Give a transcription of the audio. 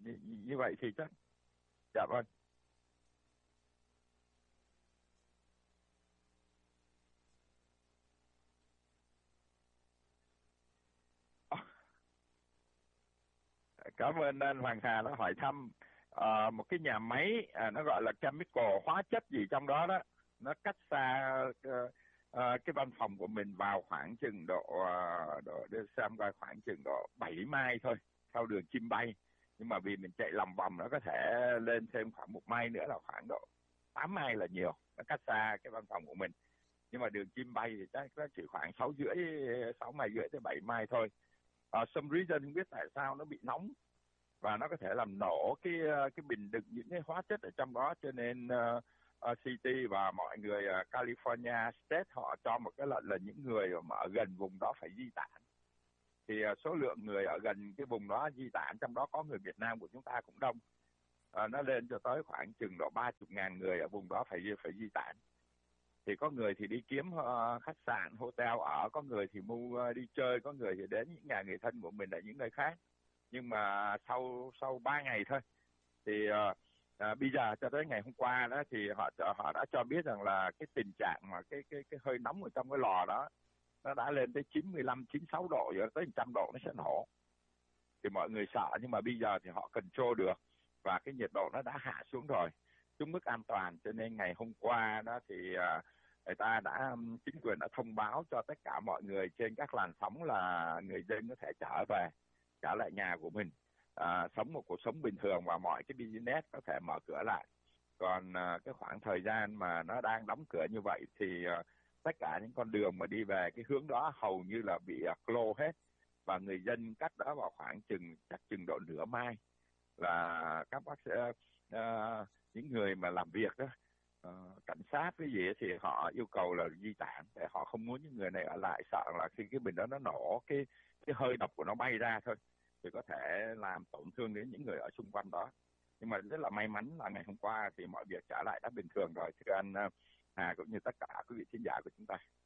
như vậy thì chắc. Dạ vâng. Cảm ơn anh Hoàng Hà đã hỏi thăm. Một cái nhà máy, nó gọi là chemical, hóa chất gì trong đó đó, nó cách xa cái văn phòng của mình vào khoảng chừng để xem coi, khoảng chừng độ 7 mai thôi, theo đường chim bay. Nhưng mà vì mình chạy lòng vòng, nó có thể lên thêm khoảng 1 mai nữa, là khoảng độ 8 mai là nhiều, nó cách xa cái văn phòng của mình. Nhưng mà đường chim bay thì chắc nó chỉ khoảng 6 mai rưỡi tới 7 mai thôi. Some reason không biết tại sao nó bị nóng, và nó có thể làm nổ cái bình đựng những cái hóa chất ở trong đó, cho nên City và mọi người California State họ cho một cái lệnh là những người mà ở gần vùng đó phải di tản. Thì số lượng người ở gần cái vùng đó di tản, trong đó có người Việt Nam của chúng ta cũng đông. Nó lên cho tới khoảng chừng độ 30.000 người ở vùng đó phải di tản. Thì có người thì đi kiếm khách sạn, hotel ở, có người thì mua đi chơi, có người thì đến những nhà người thân của mình ở những nơi khác. Nhưng mà sau 3 ngày thôi thì bây giờ cho tới ngày hôm qua đó thì họ đã cho biết rằng là cái tình trạng mà cái hơi nóng ở trong cái lò đó nó đã lên tới 95 96 độ, rồi tới 100 độ nó sẽ nổ. Thì mọi người sợ, nhưng mà bây giờ thì họ control được, và cái nhiệt độ nó đã hạ xuống rồi, xuống mức an toàn. Cho nên ngày hôm qua đó thì người ta chính quyền đã thông báo cho tất cả mọi người trên các làn sóng là người dân có thể trở về, trở lại nhà của mình, sống một cuộc sống bình thường, và mọi cái business có thể mở cửa lại. Còn cái khoảng thời gian mà nó đang đóng cửa như vậy thì tất cả những con đường mà đi về cái hướng đó hầu như là bị close hết, và người dân cách đó vào khoảng chắc chừng độ nửa mai là các bác sẽ những người mà làm việc đó, cảnh sát cái gì ấy, thì họ yêu cầu là di tản, để họ không muốn những người này ở lại, sợ là khi cái bình đó nó nổ, cái hơi độc của nó bay ra thôi thì có thể làm tổn thương đến những người ở xung quanh đó. Nhưng mà rất là may mắn là ngày hôm qua thì mọi việc trở lại đã bình thường rồi, thưa anh Hà cũng như tất cả quý vị khán giả của chúng ta.